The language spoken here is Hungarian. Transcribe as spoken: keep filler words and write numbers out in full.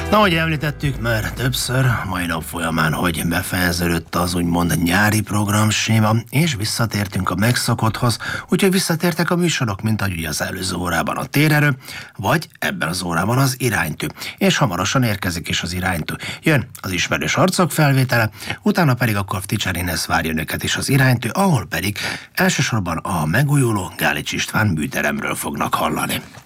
Na, ahogy említettük már többször, mai nap folyamán, hogy befejeződött az úgymond nyári programséma, és visszatértünk a megszokotthoz, úgyhogy visszatértek a műsorok, mint ahogy ugye az előző órában a térerő, vagy ebben az órában az iránytű. És hamarosan érkezik is az iránytű. Jön az ismerős arcok felvétele, utána pedig akkor Ticser Ines várja önöket is az iránytű, ahol pedig elsősorban a megújuló Gálics István műteremről fognak hallani.